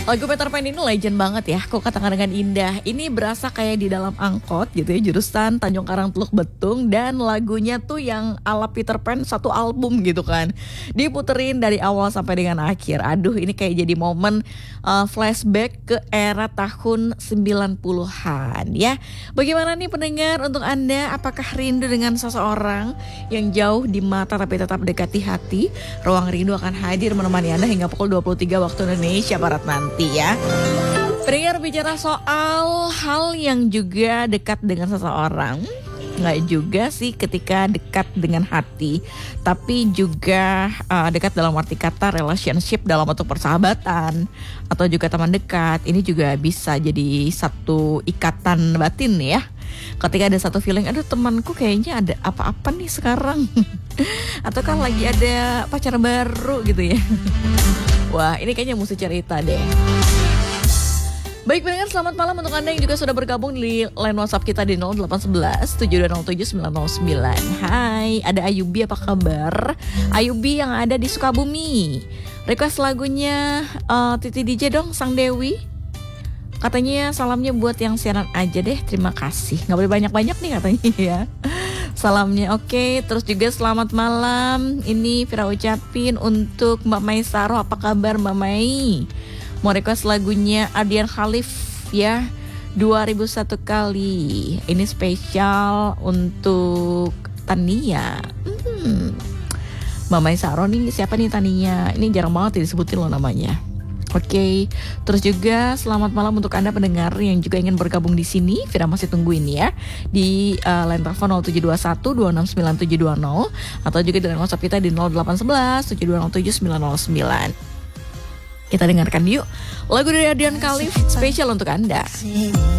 Lagu Peter Pan ini legend banget ya. Kok katakan dengan indah. Ini berasa kayak di dalam angkot gitu ya, jurusan Tanjung Karang Teluk Betung. Dan lagunya tuh yang ala Peter Pan satu album gitu kan, diputerin dari awal sampai dengan akhir. Aduh, ini kayak jadi momen flashback ke era tahun 90-an ya. Bagaimana nih pendengar, untuk Anda, apakah rindu dengan seseorang yang jauh di mata tapi tetap dekat di hati? Ruang Rindu akan hadir menemani Anda hingga pukul 23 waktu Indonesia Barat nanti ya. Pendengar, bicara soal hal yang juga dekat dengan seseorang, nggak juga sih ketika dekat dengan hati, tapi juga dekat dalam arti kata relationship dalam bentuk persahabatan atau juga teman dekat. Ini juga bisa jadi satu ikatan batin ya. Ketika ada satu feeling, aduh temanku kayaknya ada apa-apa nih sekarang. Atau kan lagi ada pacar baru gitu ya. Wah, ini kayaknya mesti cerita deh. Baik pendengar, selamat malam untuk Anda yang juga sudah bergabung di line WhatsApp kita di 0811 7207 909. Hai, ada Ayubi, apa kabar? Ayubi yang ada di Sukabumi. Request lagunya Titi DJ dong, Sang Dewi. Katanya salamnya buat yang siaran aja deh, terima kasih. Gak boleh banyak-banyak nih katanya ya salamnya. Oke, terus juga selamat malam. Ini Vira ucapin untuk Mbak Mai Saro, apa kabar Mbak Mai? Mau request lagunya Ardian Khalif ya, 2001 kali. Ini spesial untuk Tania. Mbak Mai Saro nih, siapa nih Tania? Ini jarang banget disebutin loh namanya. Oke, terus juga selamat malam untuk Anda pendengar yang juga ingin bergabung di sini. Vira masih tungguin ya di line telepon 0721 269720 atau juga dengan WhatsApp kita di 0811 7207 909. Kita dengarkan yuk lagu dari Ardian Khalif spesial untuk Anda.